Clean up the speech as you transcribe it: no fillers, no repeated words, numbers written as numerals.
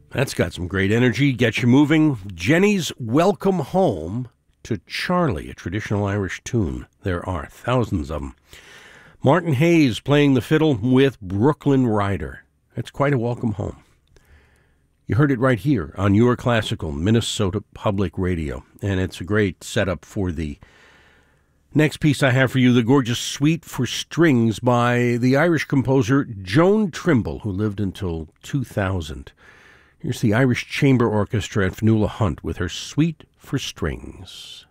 That's got some great energy, gets you moving. Jenny's Welcome Home to Charlie, a traditional Irish tune. There are thousands of them. Martin Hayes playing the fiddle with Brooklyn Rider. It's quite a welcome home. You heard it right here on Your Classical, Minnesota Public Radio. And it's a great setup for the next piece I have for you, the gorgeous Suite for Strings by the Irish composer Joan Trimble, who lived until 2000. Here's the Irish Chamber Orchestra at Fionnuala Hunt with her Suite for Strings.